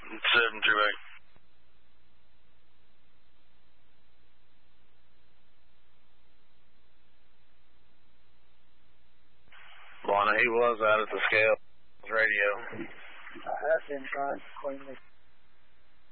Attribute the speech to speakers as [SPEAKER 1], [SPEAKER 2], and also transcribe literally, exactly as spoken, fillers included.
[SPEAKER 1] seven two eight. Lana, he was out at the scale radio.
[SPEAKER 2] I have been trying to clean this